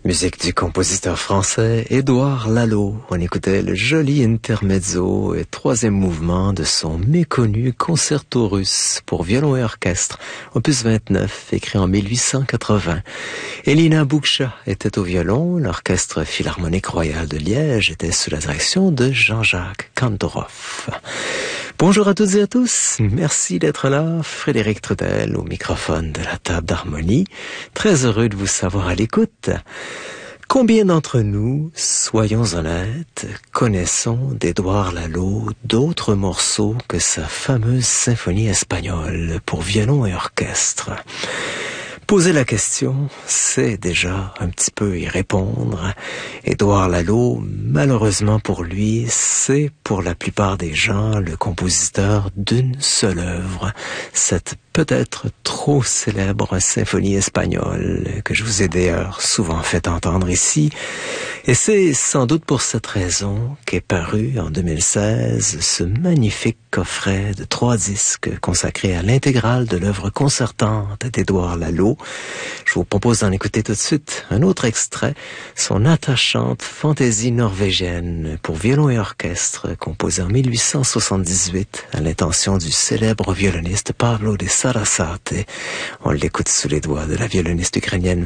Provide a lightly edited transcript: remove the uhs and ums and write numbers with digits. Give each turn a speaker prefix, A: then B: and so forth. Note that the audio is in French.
A: Musique du compositeur français Édouard Lalo. On écoutait le joli intermezzo et troisième mouvement de son méconnu concerto russe pour violon et orchestre, opus 29, écrit en 1880. Elina Boukcha était au violon, l'orchestre philharmonique royal de Liège était sous la direction de Jean-Jacques Kandorov. Bonjour à toutes et à tous, merci d'être là, Frédéric Trudel au microphone de la table d'harmonie, très heureux de vous savoir à l'écoute. Combien d'entre nous, soyons honnêtes, connaissons d'Édouard Lalo d'autres morceaux que sa fameuse symphonie espagnole pour violon et orchestre? Poser la question, c'est déjà un petit peu y répondre. Édouard Lalo, malheureusement pour lui, c'est pour la plupart des gens le compositeur d'une seule œuvre, cette peut-être trop célèbre symphonie espagnole que je vous ai d'ailleurs souvent fait entendre ici. Et c'est sans doute pour cette raison qu'est paru en 2016 ce magnifique coffret de 3 disques consacré à l'intégrale de l'œuvre concertante d'Édouard Lalo. Je vous propose d'en écouter tout de suite un autre extrait, son attachante fantaisie norvégienne pour violon et orchestre, composée en 1878 à l'intention du célèbre violoniste Pavlo de Sarasate. On l'écoute sous les doigts de la violoniste ukrainienne